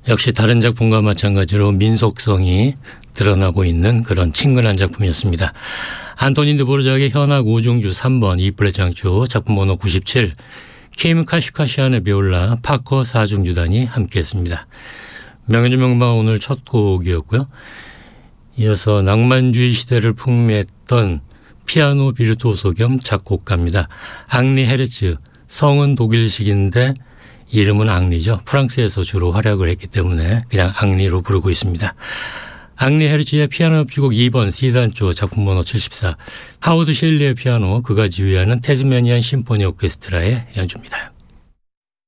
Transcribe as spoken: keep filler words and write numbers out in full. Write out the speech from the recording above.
역시 다른 작품과 마찬가지로 민속성이 드러나고 있는 그런 친근한 작품이었습니다. 안토닌 드보르작의 현악 오중주 삼 번 이플랫 장조 작품 번호 구십칠, 킴 카시카시안의 비올라 파커 사중주단이 함께했습니다. 명연주 명반 오늘 첫 곡이었고요. 이어서 낭만주의 시대를 풍미했던 피아노 비르투오소 겸 작곡가입니다. 앙리 헤르츠, 성은 독일식인데 이름은 앙리죠. 프랑스에서 주로 활약을 했기 때문에 그냥 앙리로 부르고 있습니다. 앙리 헤르츠의 피아노 협주곡 이 번 C단조 작품 번호 칠십사, 하워드 셸리의 피아노, 그가 지휘하는 태즈메니안 심포니 오케스트라의 연주입니다.